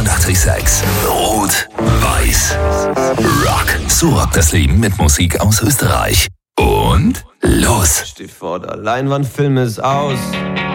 88,6. Rot, weiß, Rock. So rockt das Leben mit Musik aus Österreich. Und los! Steht vor der Leinwand, Film ist aus.